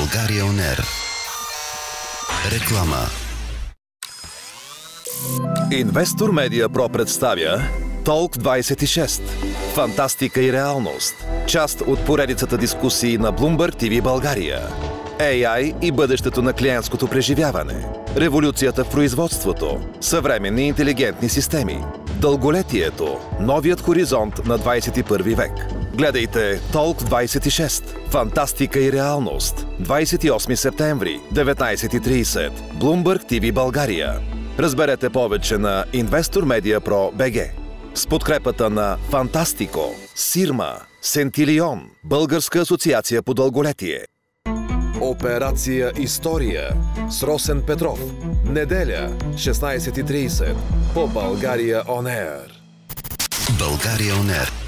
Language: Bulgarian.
България On Air. Реклама. Инвестор Медиа Про представя Толк 26. Фантастика и реалност. Част от поредицата дискусии на Bloomberg TV България. AI и бъдещето на клиентското преживяване. Революцията в производството. Съвременни интелигентни системи. Дълголетието. Новият хоризонт на 21 век. Гледайте Толк 26. Фантастика и реалност. 28 септември, 19:30. Bloomberg TV България. Разберете повече на Инвестор Медиа Про БГ. С подкрепата на Фантастико, Сирма, Сентилион, Българска асоциация по дълголетие. Операция История с Росен Петров. Неделя, 16:30. По България On Air. България On Air.